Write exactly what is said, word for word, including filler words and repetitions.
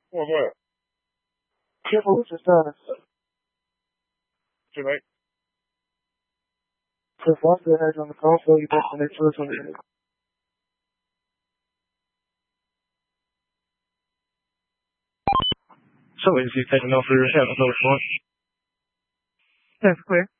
What was that? Careful, who's just uh, Tonight? Cliff Watson has on the call, so you best to make sure it's on the So is you taking off your head on those ones? That's clear.